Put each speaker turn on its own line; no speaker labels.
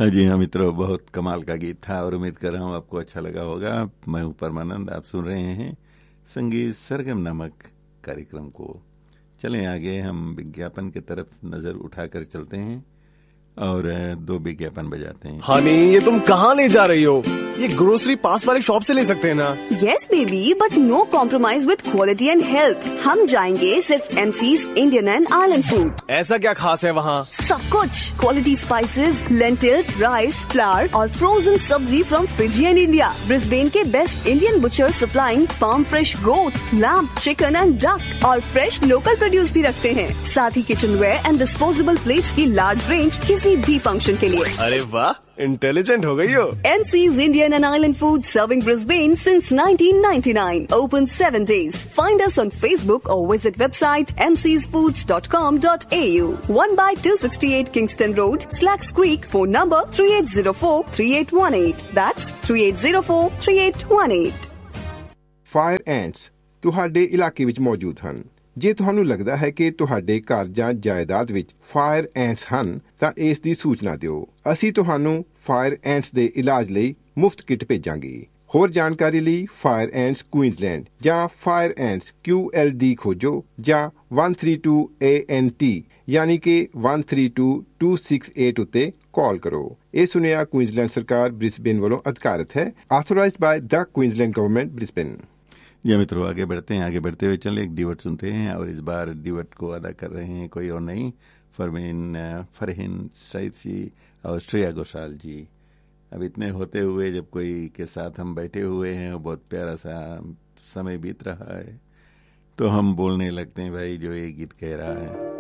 हाँ जी हाँ मित्रों, बहुत कमाल का गीत था और उम्मीद कर रहा हूँ आपको अच्छा लगा होगा। मैं हूँ परमानंद, आप सुन रहे हैं संगीत सरगम नामक कार्यक्रम को। चलें आगे, हम विज्ञापन की तरफ नजर उठाकर चलते हैं और दो विज्ञापन बजाते हैं।
हनी, ये तुम कहाँ ले जा रही हो? ये ग्रोसरी पास वाले शॉप से ले सकते हैं ना?
Yes baby, but no compromise with quality and health. हम जाएंगे सिर्फ MCs Indian and island food.
ऐसा क्या खास है वहाँ?
सब कुछ, quality spices, lentils, rice, flower और फ्रोजन सब्जी from Fiji and India. Brisbane के best Indian butcher supplying farm fresh goat, lamb, chicken and duck और फ्रेश लोकल प्रोड्यूस भी रखते हैं। साथ ही kitchen where and disposable plates की लार्ज रेंज किसी भी फंक्शन के लिए।
अरे वाह, इंटेलिजेंट हो गई हो।
MC's Indian and Island Food serving Brisbane since 1999. Open 7 days. Find us on Facebook or visit website mcsfoods.com.au. 1/268 Kingston Road, Slacks Creek. Phone number 3804-3818. That's 3804-3818.
Fire ਐਂਟਸ ਤੁਹਾਡੇ ਇਲਾਕੇ ਵਿੱਚ ਮੌਜੂਦ ਹਨ। ਜੇ ਤੁਹਾਨੂੰ ਲੱਗਦਾ ਹੈ ਕਿ ਤੁਹਾਡੇ ਘਰ ਜਾਂ ਜਾਇਦਾਦ ਵਿੱਚ ਫਾਇਰ ਐਂਟਸ ਹਨ ਤਾਂ ਇਸ ਦੀ ਸੂਚਨਾ ਦਿਓ। ਅਸੀਂ ਤੁਹਾਨੂੰ ਫਾਇਰ ਐਂਟਸ ਦੇ ਇਲਾਜ ਲਈ ਮੁਫਤ ਕਿੱਟ ਭੇਜਾਂਗੇ। ਹੋਰ ਜਾਣਕਾਰੀ ਲਈ ਫਾਇਰ ਐਂਟਸ ਕੁਈਨਜ਼ਲੈਂਡ ਜਾਂ ਫਾਇਰ ਐਂਟਸ QLD ਖੋਜੋ ਜਾਂ 132 ANT ਯਾਨੀ ਕਿ 132268 ਉੱਤੇ ਕਾਲ ਕਰੋ। ਇਹ ਸੁਨੇਹਾ ਕੁਈਨਜ਼ਲੈਂਡ ਸਰਕਾਰ ਬ੍ਰਿਸਬੇਨ ਵੱਲੋਂ ਅਧਿਕਾਰਤ ਹੈ। ਆਥੋਰਾइज्ड by the Queensland government Brisbane.
जी मित्रों, आगे बढ़ते हैं। आगे बढ़ते हुए चले एक डिवट सुनते हैं और इस बार डिवट को अदा कर रहे हैं कोई और नहीं, फरहीन सईद जी और श्रेया घोषाल जी। अब इतने होते हुए जब कोई के साथ हम बैठे हुए हैं और बहुत प्यारा सा समय बीत रहा है तो हम बोलने लगते हैं भाई जो ये गीत कह रहा है।